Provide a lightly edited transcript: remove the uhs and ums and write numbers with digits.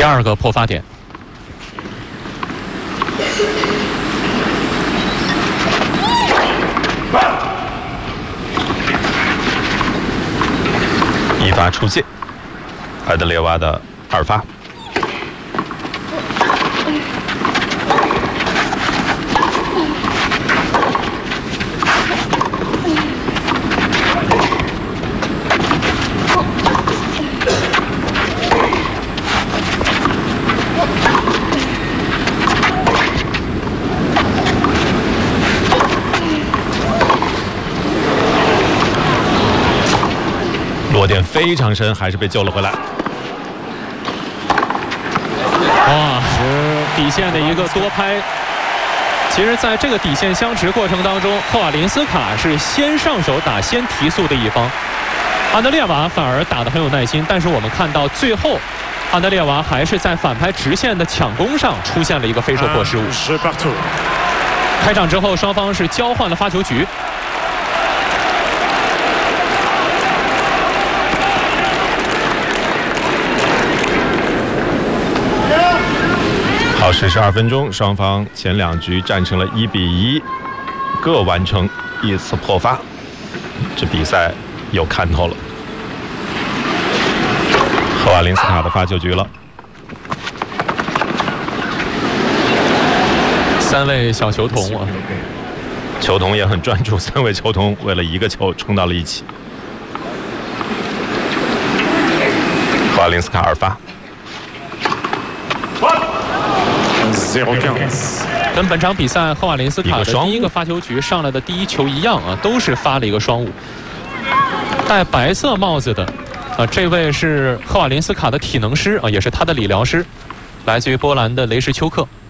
2个破发点。 一发出界，埃德列娃的2发。落点非常深，还是被救了回来。 哇，底线的一个多拍。其实，在这个底线相持过程当中，赫瓦林斯卡是先上手打、先提速的一方，安德烈娃反而打得很有耐心。但是我们看到最后，安德烈娃还是在反拍直线的抢攻上出现了一个非受迫失误。开场之后，双方是交换了发球局。 好时12分钟，双方前2局战成了1比1，各完成1次破发，这比赛有看头了。赫瓦林斯卡的发球局了 ，3位小球童啊， 球童也很专注，3位球童为了1个球冲到了一起。赫瓦林斯卡2发。 跟本场比赛赫瓦林斯卡的第1个发球局上来的第1球一样啊，都是发了一个双误。戴白色帽子的这位是赫瓦林斯卡的体能师啊，也是他的理疗师，来自于波兰的雷什丘克。